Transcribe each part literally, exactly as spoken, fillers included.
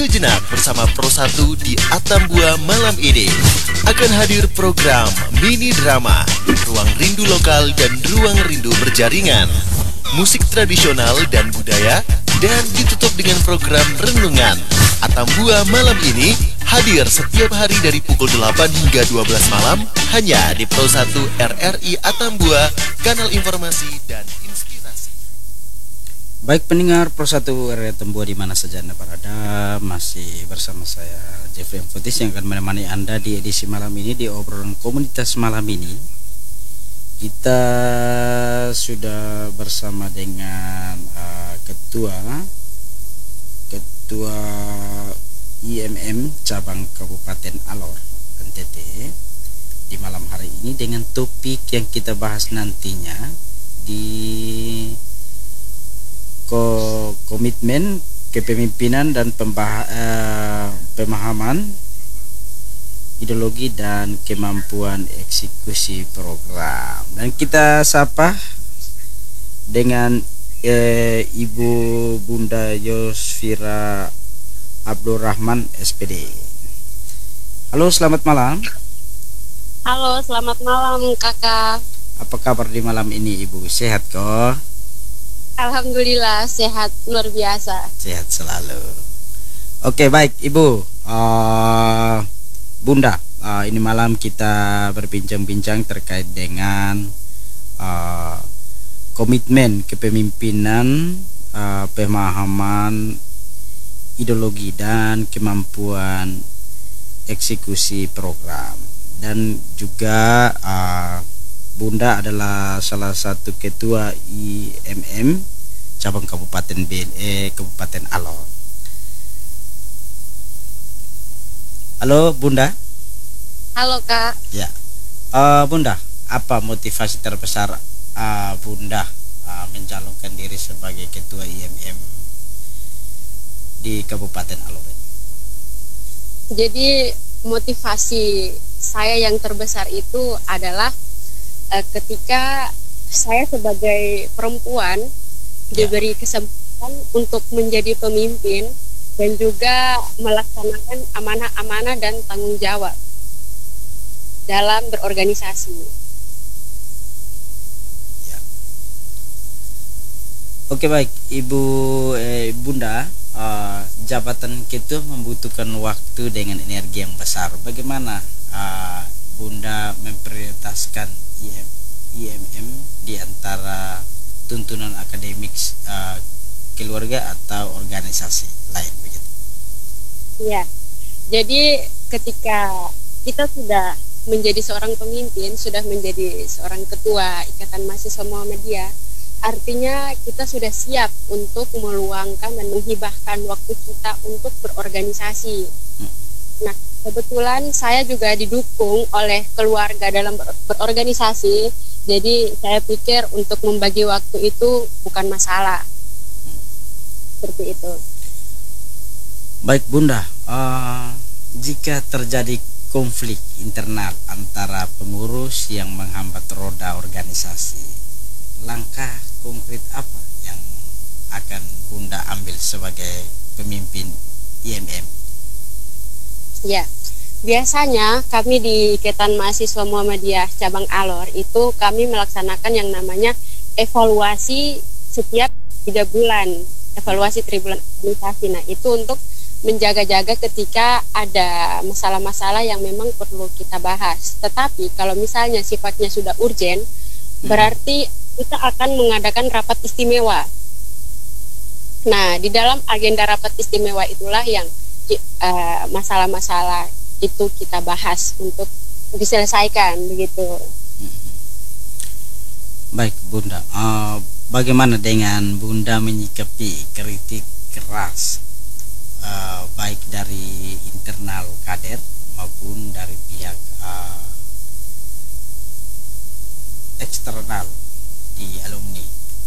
Sejenak bersama Pro satu di Atambua malam ini akan hadir program mini drama Ruang Rindu Lokal dan Ruang Rindu Berjaringan, musik tradisional dan budaya, dan ditutup dengan program renungan. Atambua malam ini hadir setiap hari dari pukul delapan hingga dua belas malam hanya di Pro satu R R I Atambua, kanal informasi dan inspirasi. Baik pendengar Pro satu R R I Atambua di mana saja Anda berada, masih bersama saya Jeffrey Fotis yang akan menemani Anda di edisi malam ini di obrolan komunitas malam ini. Kita sudah bersama dengan uh, ketua ketua I M M cabang Kabupaten Alor N T T di malam hari ini dengan topik yang kita bahas nantinya di ko komitmen kepemimpinan dan pembah uh, pemahaman ideologi dan kemampuan eksekusi program. Dan kita sapa dengan eh, Ibu Bunda Yosfira Abdurrahman S P D. Halo, selamat malam. Halo, selamat malam kakak. Apa kabar di malam ini Ibu? Sehat kok? Alhamdulillah sehat, luar biasa. Sehat selalu. Oke, baik Ibu. Uh, Bunda, uh, ini malam kita berbincang-bincang terkait dengan uh, komitmen kepemimpinan, uh, pemahaman ideologi dan kemampuan eksekusi program. Dan juga uh, Bunda adalah salah satu ketua I M M cabang Kabupaten B N E Kabupaten Alor. Halo Bunda. Halo kak. Ya, uh, Bunda, apa motivasi terbesar uh, Bunda uh, mencalonkan diri sebagai ketua I M M di Kabupaten Alor? Jadi motivasi saya yang terbesar itu adalah uh, ketika saya sebagai perempuan ya. diberi kesempatan untuk menjadi pemimpin dan juga melaksanakan amanah-amanah dan tanggung jawab dalam berorganisasi. Ya. Oke, baik Ibu eh, Bunda, uh, jabatan ketua membutuhkan waktu dengan energi yang besar. Bagaimana uh, Bunda memprioritaskan I M M di antara tuntunan akademik uh, keluarga atau organisasi lain begitu? Ya, jadi ketika kita sudah menjadi seorang pemimpin, sudah menjadi seorang ketua Ikatan Mahasiswa Muhammadiyah, artinya kita sudah siap untuk meluangkan dan menghibahkan waktu kita untuk berorganisasi. Hmm. Nah, kebetulan saya juga didukung oleh keluarga dalam ber berorganisasi, jadi saya pikir untuk membagi waktu itu bukan masalah. Seperti itu. Baik Bunda, uh, jika terjadi konflik internal antara pengurus yang menghambat roda organisasi, langkah konkret apa yang akan Bunda ambil sebagai pemimpin I M M? Ya, biasanya kami di Ikatan Mahasiswa Muhammadiyah cabang Alor itu kami melaksanakan yang namanya evaluasi setiap tiga bulan. Evaluasi tribulan organisasi. Nah, itu untuk menjaga-jaga ketika ada masalah-masalah yang memang perlu kita bahas. Tetapi kalau misalnya sifatnya sudah urgen, hmm. berarti kita akan mengadakan rapat istimewa. Nah, di dalam agenda rapat istimewa itulah yang masalah-masalah uh, itu kita bahas untuk diselesaikan begitu. Hmm. Baik Bunda, uh, bagaimana dengan Bunda menyikapi kritik keras uh, baik dari internal kader maupun dari pihak uh, eksternal di alumni?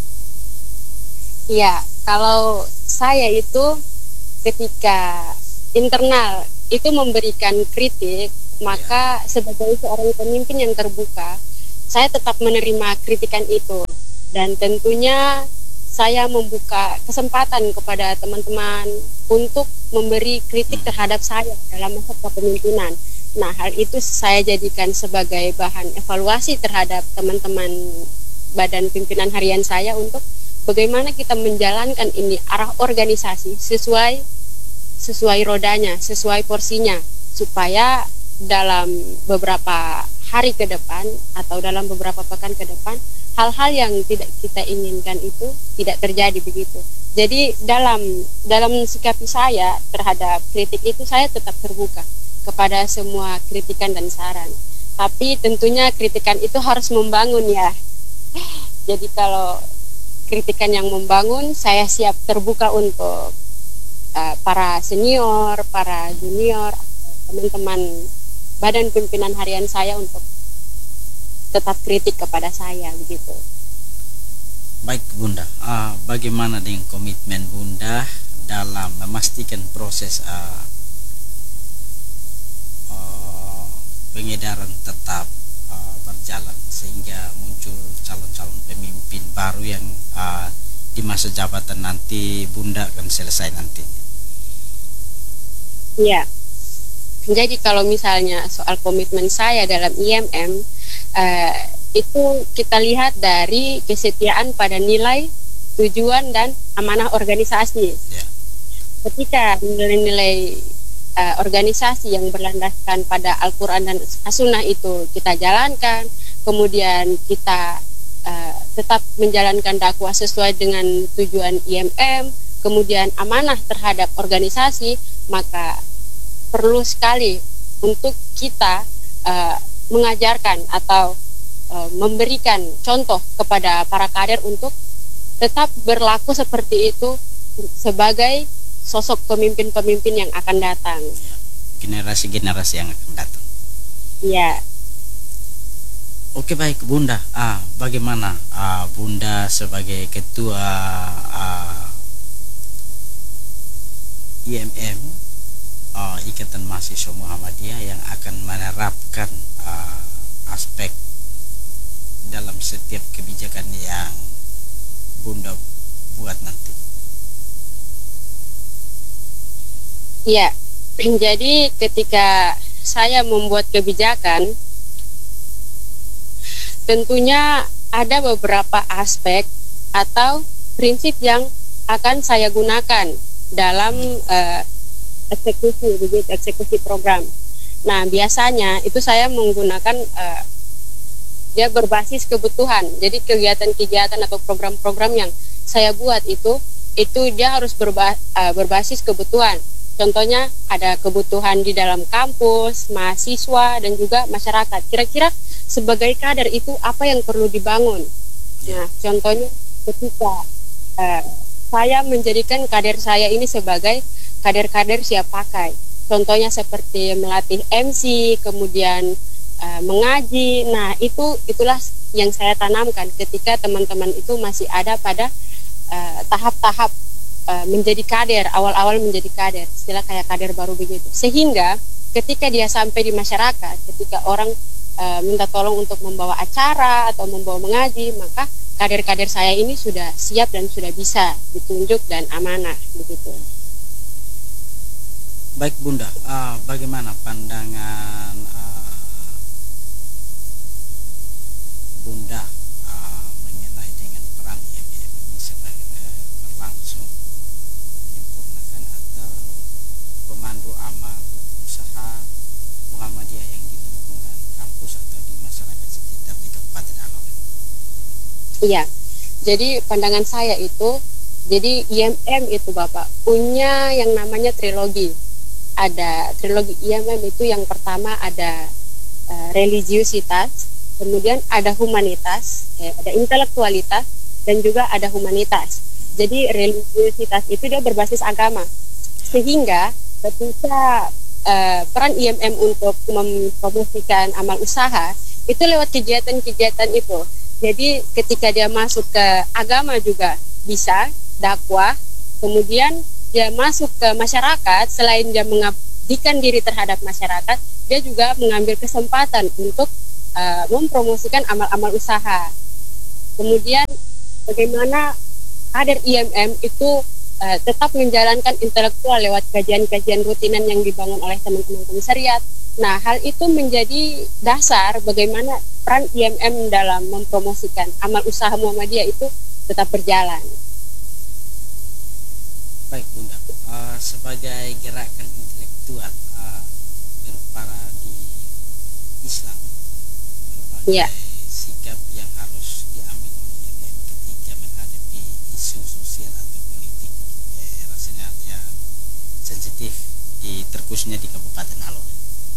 Iya, kalau saya itu ketika internal itu memberikan kritik, maka ya. Sebagai seorang pemimpin yang terbuka, saya tetap menerima kritikan itu. Dan tentunya saya membuka kesempatan kepada teman-teman untuk memberi kritik terhadap saya dalam masa kepemimpinan. Nah, hal itu saya jadikan sebagai bahan evaluasi terhadap teman-teman badan pimpinan harian saya untuk bagaimana kita menjalankan ini arah organisasi sesuai sesuai rodanya, sesuai porsinya, supaya dalam beberapa hari ke depan atau dalam beberapa pekan ke depan hal-hal yang tidak kita inginkan itu tidak terjadi begitu. Jadi dalam dalam sikapi saya terhadap kritik itu saya tetap terbuka kepada semua kritikan dan saran. Tapi tentunya kritikan itu harus membangun ya. Jadi kalau kritikan yang membangun, saya siap terbuka untuk uh, para senior, para junior, teman-teman badan pimpinan harian saya untuk tetap kritik kepada saya begitu. Baik Bunda, uh, bagaimana dengan komitmen Bunda dalam memastikan proses uh, uh, pengedaran tetap uh, berjalan sehingga muncul calon-calon pemimpin baru yang uh, di masa jabatan nanti Bunda akan selesai nanti. Ya, jadi kalau misalnya soal komitmen saya dalam I M M, uh, itu kita lihat dari kesetiaan pada nilai, tujuan, dan amanah organisasi. Yeah. Ketika nilai-nilai uh, organisasi yang berlandaskan pada Al-Quran dan As-Sunnah itu kita jalankan, kemudian kita uh, tetap menjalankan dakwah sesuai dengan tujuan I M M, kemudian amanah terhadap organisasi, maka perlu sekali untuk kita uh, mengajarkan atau uh, memberikan contoh kepada para kader untuk tetap berlaku seperti itu sebagai sosok pemimpin-pemimpin yang akan datang. Generasi-generasi yang akan datang. Ya. Oke, baik Bunda. Ah, bagaimana ah, Bunda sebagai ketua ah, I M M, Uh, Ikatan Mahasiswa Muhammadiyah, yang akan menerapkan uh, aspek dalam setiap kebijakan yang Bunda buat nanti? Iya, jadi ketika saya membuat kebijakan, tentunya ada beberapa aspek atau prinsip yang akan saya gunakan dalam uh, eksekusi begitu eksekusi program. Nah, biasanya itu saya menggunakan uh, dia berbasis kebutuhan. Jadi kegiatan-kegiatan atau program-program yang saya buat itu itu dia harus berba, uh, berbasis kebutuhan. Contohnya ada kebutuhan di dalam kampus, mahasiswa, dan juga masyarakat. Kira-kira sebagai kader itu apa yang perlu dibangun? Nah, contohnya ketika uh, saya menjadikan kader saya ini sebagai kader-kader siap pakai. Contohnya seperti melatih M C, kemudian uh, mengaji. Nah, itu itulah yang saya tanamkan ketika teman-teman itu masih ada pada uh, tahap-tahap uh, menjadi kader, awal-awal menjadi kader, istilah kayak kader baru begitu. Sehingga ketika dia sampai di masyarakat, ketika orang uh, minta tolong untuk membawa acara atau membawa mengaji, maka kader-kader saya ini sudah siap dan sudah bisa ditunjuk dan amanah begitu. Baik Bunda, uh, bagaimana pandangan uh, Bunda uh, mengenai dengan peran I M M ini sebagai uh, berlangsung menyempurnakan atau pemandu amal usaha Muhammadiyah yang di lingkungan kampus atau di masyarakat sekitar di Kabupaten Alor? Iya, jadi pandangan saya itu, jadi I M M itu Bapak punya yang namanya trilogi. Ada trilogi I M M itu yang pertama ada uh, religiusitas, kemudian ada humanitas, eh, ada intelektualitas, dan juga ada humanitas. Jadi religiusitas itu dia berbasis agama, sehingga ketika uh, peran I M M untuk mempromosikan amal usaha itu lewat kegiatan-kegiatan itu. Jadi ketika dia masuk ke agama juga bisa dakwah, kemudian dia masuk ke masyarakat, selain dia mengabdikan diri terhadap masyarakat, dia juga mengambil kesempatan untuk uh, mempromosikan amal-amal usaha. Kemudian bagaimana kader I M M itu uh, tetap menjalankan intelektual lewat kajian-kajian rutinan yang dibangun oleh teman-teman komisariat. Nah, hal itu menjadi dasar bagaimana peran I M M dalam mempromosikan amal usaha Muhammadiyah itu tetap berjalan. Baik Bunda, uh, sebagai gerakan intelektual uh, berpara di Islam, berbagai Ya. sikap yang harus diambil oleh I M M ketika menghadapi isu sosial atau politik eh, rasanya yang sensitif di terkhususnya di Kabupaten Alor.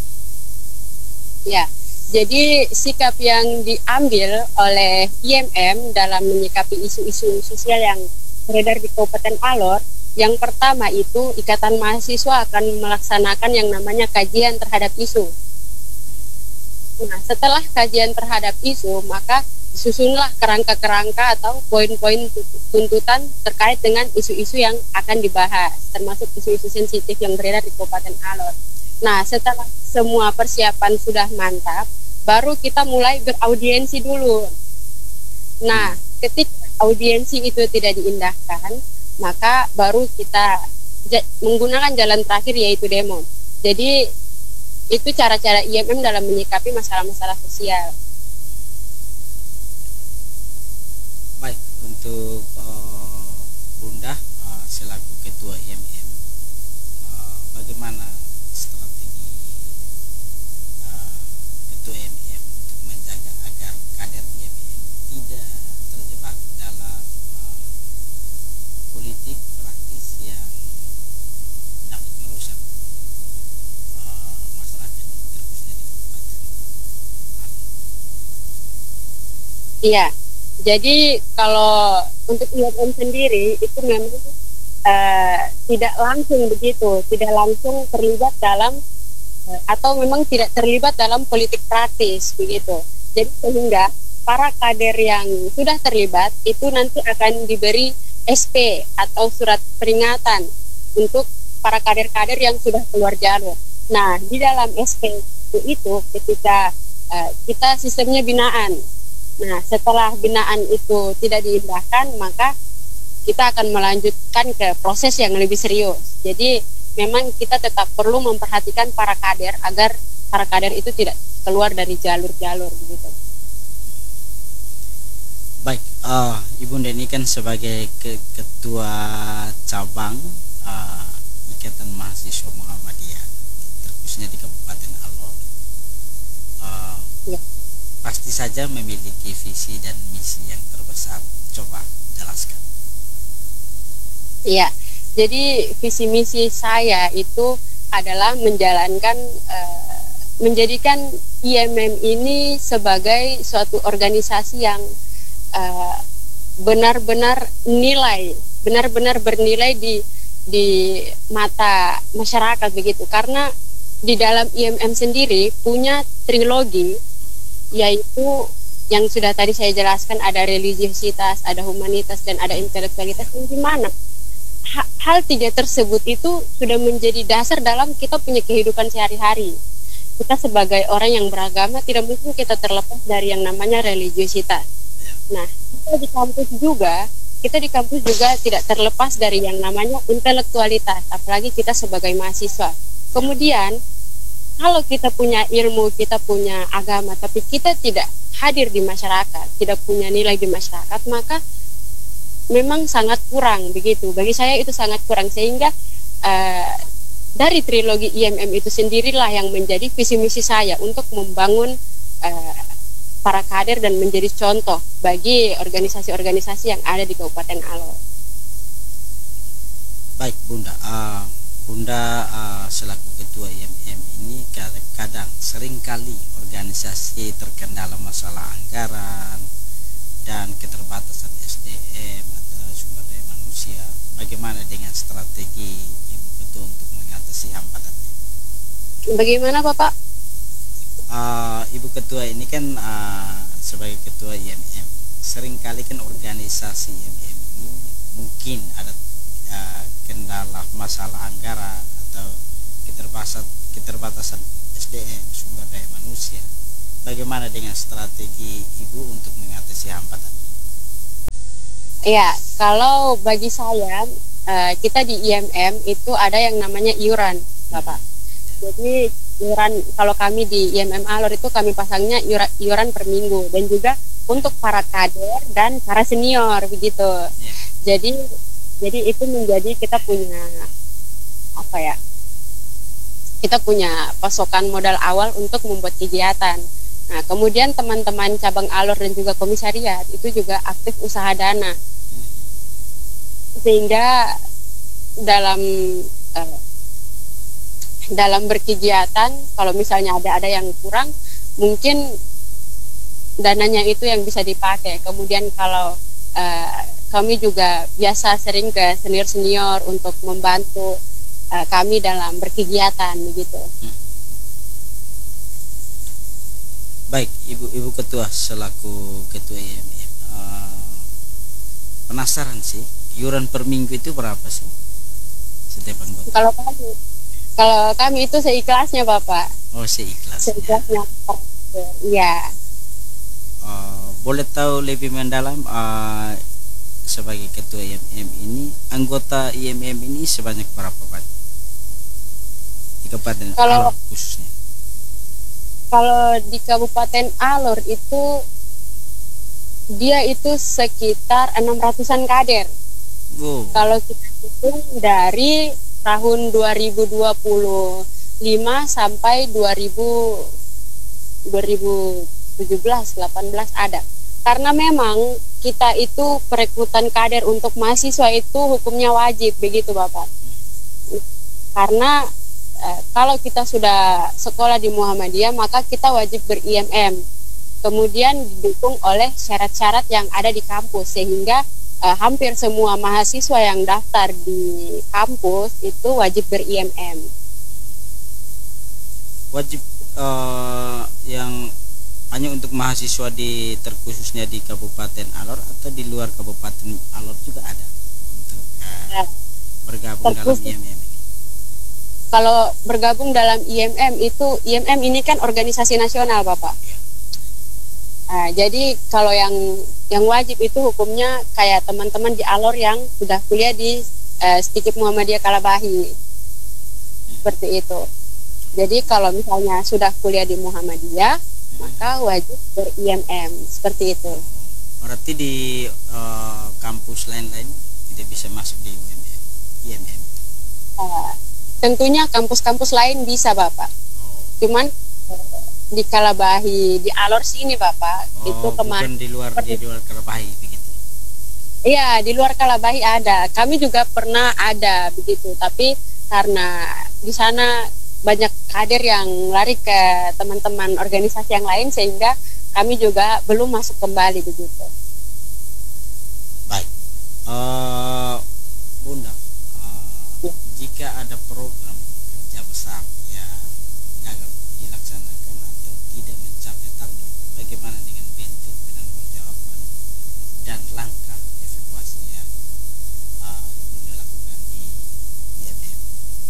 Ya, jadi sikap yang diambil oleh I M M dalam menyikapi isu-isu sosial yang beredar di Kabupaten Alor, yang pertama itu Ikatan Mahasiswa akan melaksanakan yang namanya kajian terhadap isu. Nah, setelah kajian terhadap isu, maka disusunlah kerangka-kerangka atau poin-poin tuntutan terkait dengan isu-isu yang akan dibahas, termasuk isu-isu sensitif yang beredar di Kabupaten Alor. Nah, setelah semua persiapan sudah mantap, baru kita mulai beraudiensi dulu. Nah, ketika audiensi itu tidak diindahkan, maka baru kita menggunakan jalan terakhir yaitu demo. Jadi itu cara-cara I M M dalam menyikapi masalah-masalah sosial. Baik, untuk uh, Bunda uh, selaku Ketua I M M, uh, bagaimana strategi uh, Ketua I M M untuk menjaga agar kader I M M tidak terjebak dalam uh, politik praktis yang dapat merusak uh, masyarakat terkhususnya di Kabupaten Alor? Iya. Jadi kalau untuk I M M sendiri itu memang uh, tidak langsung begitu, tidak langsung terlibat dalam uh, atau memang tidak terlibat dalam politik praktis begitu. Jadi sehingga para kader yang sudah terlibat itu nanti akan diberi S P atau surat peringatan untuk para kader-kader yang sudah keluar jalur. Nah, di dalam S P itu, itu ketika uh, kita sistemnya binaan. Nah, setelah binaan itu tidak diindahkan, maka kita akan melanjutkan ke proses yang lebih serius. Jadi, memang kita tetap perlu memperhatikan para kader agar para kader itu tidak keluar dari jalur-jalur begitu. Baik, uh, Ibu Nda ini kan sebagai ke ketua cabang uh, Ikatan Mahasiswa Muhammadiyah terkhususnya di Kabupaten Alor. Uh, ya. Pasti saja memiliki visi dan misi yang terbesar. Coba jelaskan. Iya, jadi visi misi saya itu adalah menjalankan, uh, menjadikan I M M ini sebagai suatu organisasi yang uh, benar-benar nilai, benar-benar bernilai di di mata masyarakat begitu. Karena di dalam I M M sendiri punya trilogi, yaitu yang sudah tadi saya jelaskan, ada religiositas, ada humanitas, dan ada intelektualitas, yang dimana hal tiga tersebut itu sudah menjadi dasar dalam kita punya kehidupan sehari-hari. Kita sebagai orang yang beragama tidak mungkin kita terlepas dari yang namanya religiositas. Nah, kita di kampus juga, kita di kampus juga tidak terlepas dari yang namanya intelektualitas, apalagi kita sebagai mahasiswa. Kemudian kalau kita punya ilmu, kita punya agama, tapi kita tidak hadir di masyarakat, tidak punya nilai di masyarakat, maka memang sangat kurang begitu. Bagi saya itu sangat kurang, sehingga uh, dari trilogi I M M itu sendirilah yang menjadi visi misi saya untuk membangun uh, para kader dan menjadi contoh bagi organisasi-organisasi yang ada di Kabupaten Alor. Baik Bunda, uh, Bunda uh, selaku Ketua I M M ini kadang-kadang seringkali organisasi terkendala masalah anggaran dan keterbatasan S D M atau sumber daya manusia. Bagaimana dengan strategi Ibu Ketua untuk mengatasi hambatan ini? Bagaimana Bapak? Uh, Ibu Ketua ini kan uh, sebagai Ketua I M M, seringkali kan organisasi I M M ini mungkin ada uh, kendala masalah anggaran atau keterbatasan keterbatasan S D M, sumber daya manusia. Bagaimana dengan strategi Ibu untuk mengatasi hambatan? Ya, kalau bagi saya eh, kita di I M M itu ada yang namanya iuran, Bapak. Jadi iuran kalau kami di I M M Alor itu kami pasangnya iuran, iuran per minggu dan juga untuk para kader dan para senior begitu. Jadi jadi itu menjadi kita punya apa ya? Kita punya pasokan modal awal untuk membuat kegiatan. Nah, kemudian teman-teman cabang Alor dan juga komisariat itu juga aktif usaha dana. Sehingga dalam eh, dalam berkegiatan kalau misalnya ada ada yang kurang, mungkin dananya itu yang bisa dipakai. Kemudian kalau eh, kami juga biasa sering ke senior-senior untuk membantu uh, kami dalam berkegiatan begitu. Hmm. Baik, Ibu Ibu Ketua selaku Ketua I M M, uh, penasaran sih, iuran per minggu itu berapa sih setiap anggota? Kalau kami, kalau kami itu seikhlasnya, Bapak. Oh, seikhlasnya. Seikhlasnya. Iya. Uh, boleh tahu lebih mendalam uh, sebagai Ketua I M M ini, anggota I M M ini sebanyak berapa banyak di Kabupaten Alor khususnya? Kalau di Kabupaten Alor itu dia itu sekitar enam ratusan kader. Oh. Kalau kita hitung dari tahun dua ribu dua puluh lima sampai dua ribu tujuh belas delapan belas ada. Karena memang kita itu perekrutan kader untuk mahasiswa itu hukumnya wajib begitu Bapak. Karena eh, kalau kita sudah sekolah di Muhammadiyah maka kita wajib ber-I M M. Kemudian didukung oleh syarat-syarat yang ada di kampus sehingga eh, hampir semua mahasiswa yang daftar di kampus itu wajib ber-I M M. Wajib uh, yang hanya untuk mahasiswa di terkhususnya di Kabupaten Alor atau di luar Kabupaten Alor juga ada untuk uh, bergabung Terkhusus. dalam I M M ini? Kalau bergabung dalam I M M itu I M M ini kan organisasi nasional Bapak. Ya. Nah, jadi kalau yang yang wajib itu hukumnya kayak teman-teman di Alor yang sudah kuliah di uh, Stikip Muhammadiyah Kalabahi. Hmm. Seperti itu. Jadi kalau misalnya sudah kuliah di Muhammadiyah maka wajib ber-I M M seperti itu. Berarti di uh, kampus lain-lain tidak bisa masuk di I M M? Uh, tentunya kampus-kampus lain bisa Bapak. Oh. Cuman uh, di Kalabahi, di Alor sini Bapak. Oh, itu kemarin. Bukan di luar di luar Kalabahi begitu? Iya, di luar Kalabahi ada. Kami juga pernah ada begitu. Tapi karena di sana banyak kader yang lari ke teman-teman organisasi yang lain sehingga kami juga belum masuk kembali begitu. Baik, uh, Bunda, uh, ya. Jika ada program kerja besar yang gagal dilaksanakan atau tidak mencapai target, bagaimana dengan bentuk penangguhjawaban dan langkah evakuasi yang uh, Bunda lakukan di I M M?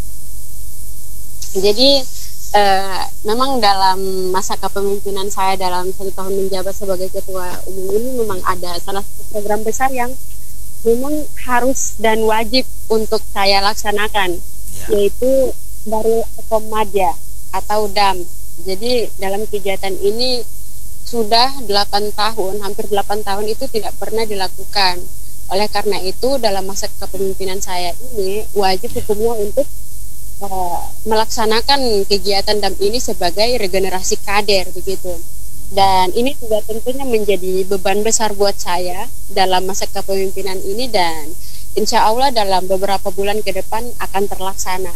Jadi eh, memang dalam masa kepemimpinan saya dalam satu tahun menjabat sebagai ketua umum ini memang ada salah satu program besar yang memang harus dan wajib untuk saya laksanakan, ya. Yaitu dari Komadya atau D A M. Jadi dalam kegiatan ini sudah delapan tahun, hampir delapan tahun itu tidak pernah dilakukan. Oleh karena itu dalam masa kepemimpinan saya ini wajib hukumnya untuk Uh, melaksanakan kegiatan D A M ini sebagai regenerasi kader begitu. Dan ini juga tentunya menjadi beban besar buat saya dalam masa kepemimpinan ini dan insya Allah dalam beberapa bulan ke depan akan terlaksana.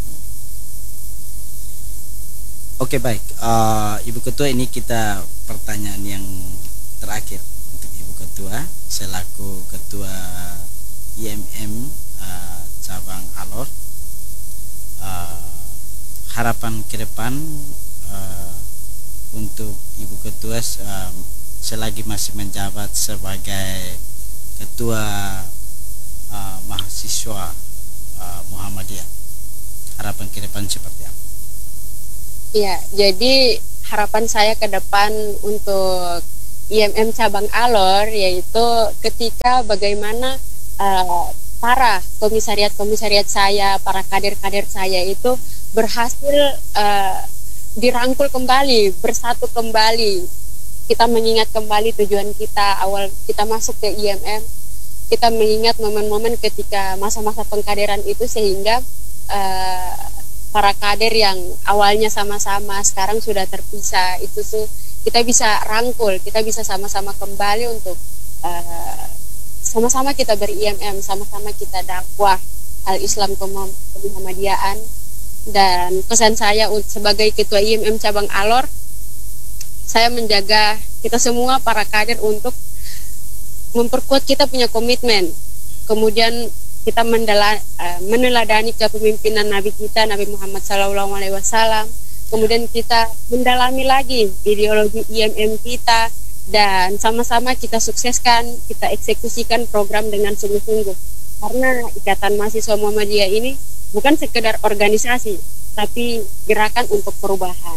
Oke baik, uh, Ibu Ketua, ini kita pertanyaan yang terakhir untuk Ibu Ketua selaku Ketua I M M uh, cabang Alor. Uh, harapan ke depan uh, untuk Ibu Ketua uh, selagi masih menjabat sebagai Ketua uh, Mahasiswa uh, Muhammadiyah, harapan ke depan seperti apa? Iya, jadi harapan saya ke depan untuk I M M cabang Alor, yaitu ketika bagaimana uh, para komisariat-komisariat saya, para kader-kader saya itu berhasil uh, dirangkul kembali, bersatu kembali. Kita mengingat kembali tujuan kita awal kita masuk ke I M M. Kita mengingat momen-momen ketika masa-masa pengkaderan itu, sehingga uh, para kader yang awalnya sama-sama sekarang sudah terpisah itu tuh kita bisa rangkul, kita bisa sama-sama kembali untuk uh, sama-sama kita ber-I M M, sama-sama kita dakwah al-Islam kemuhammadiyaan. Dan pesan saya sebagai ketua I M M cabang Alor, saya menjaga kita semua para kader untuk memperkuat kita punya komitmen, kemudian kita mendela, uh, meneladani kepemimpinan Nabi kita Nabi Muhammad Sallallahu Alaihi Wasallam, kemudian kita mendalami lagi ideologi I M M kita, dan sama-sama kita sukseskan, kita eksekusikan program dengan sungguh-sungguh, karena Ikatan Mahasiswa Muhammadiyah ini bukan sekedar organisasi, tapi gerakan untuk perubahan.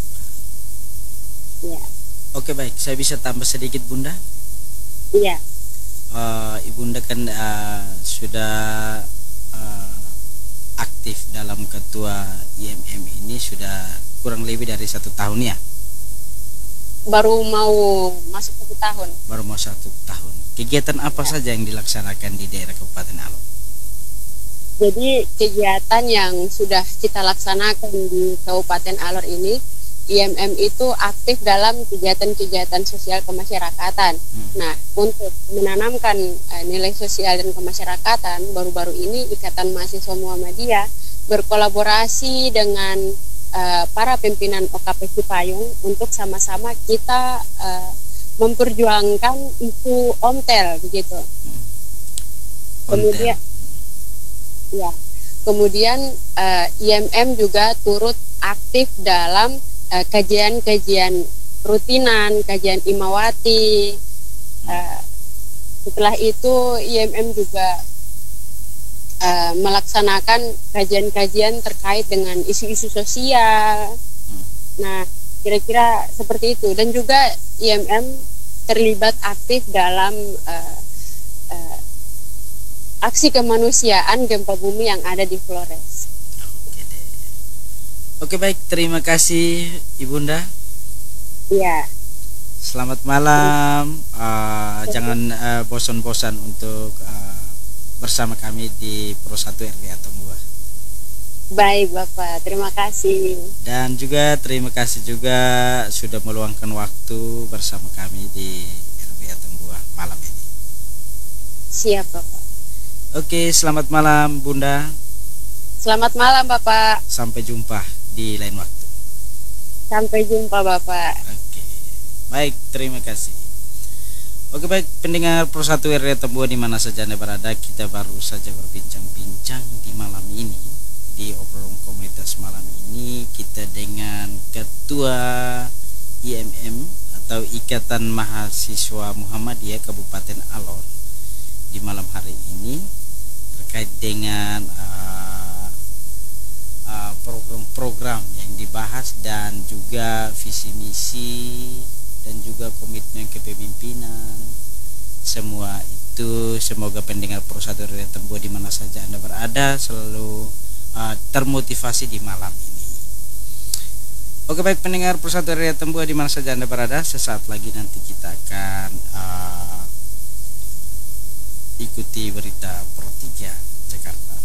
Ya. Oke, baik, saya bisa tambah sedikit, Bunda? Iya. Uh, Ibunda kan uh, sudah uh, aktif dalam ketua I M M ini sudah kurang lebih dari satu tahun ya? Baru mau masuk satu tahun. Baru mau satu tahun. Kegiatan apa ya. saja yang dilaksanakan di daerah Kabupaten Alor? Jadi kegiatan yang sudah kita laksanakan di Kabupaten Alor ini, I M M itu aktif dalam kegiatan-kegiatan sosial kemasyarakatan. Hmm. Nah, untuk menanamkan uh, nilai sosial dan kemasyarakatan, baru-baru ini Ikatan Mahasiswa Muhammadiyah berkolaborasi dengan uh, para pimpinan O K P Cipayung untuk sama-sama kita uh, memperjuangkan isu OMTEL begitu. Hmm. Kemudian, ya, kemudian uh, I M M juga turut aktif dalam kajian-kajian rutinan, kajian Imawati. Uh, setelah itu I M M juga uh, melaksanakan kajian-kajian terkait dengan isu-isu sosial. Nah, kira-kira seperti itu. Dan juga I M M terlibat aktif dalam uh, uh, aksi kemanusiaan gempa bumi yang ada di Flores. Oke, baik, terima kasih Ibunda. Iya. Selamat malam. Uh, jangan uh, bosan-bosan untuk uh, bersama kami di Pro satu R W Atambua. Baik Bapak, terima kasih. Dan juga terima kasih juga sudah meluangkan waktu bersama kami di R W Atambua malam ini. Siap Bapak. Oke, selamat malam Bunda. Selamat malam Bapak. Sampai jumpa di lain waktu. Sampai jumpa Bapak. Oke, baik, terima kasih. Oke, baik, pendengar Pro satu R W Atambua di mana saja Anda berada, kita baru saja berbincang-bincang di malam ini, di obrolan komunitas malam ini kita dengan Ketua I M M atau Ikatan Mahasiswa Muhammadiyah Kabupaten Alor di malam hari ini terkait dengan uh, program-program yang dibahas dan juga visi misi dan juga komitmen kepemimpinan. Semua itu semoga pendengar Pro satu R W Atambua di mana saja Anda berada selalu uh, termotivasi di malam ini. Oke, baik, pendengar Pro satu R W Atambua di mana saja Anda berada, sesaat lagi nanti kita akan uh, ikuti berita Pro tiga Jakarta.